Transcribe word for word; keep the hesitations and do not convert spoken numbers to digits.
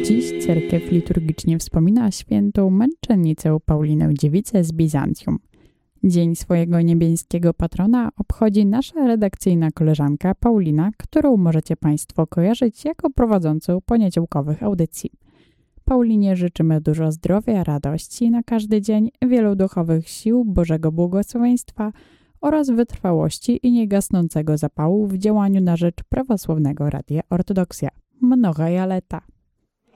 Dziś cerkiew liturgicznie wspomina świętą męczennicę Paulinę Dziewicę z Bizancjum. Dzień swojego niebieskiego patrona obchodzi nasza redakcyjna koleżanka Paulina, którą możecie Państwo kojarzyć jako prowadzącą poniedziałkowych audycji. Paulinie życzymy dużo zdrowia, radości na każdy dzień, wielu duchowych sił, Bożego błogosławieństwa oraz wytrwałości i niegasnącego zapału w działaniu na rzecz prawosławnego Radia Ortodoksja. Mnoga lata.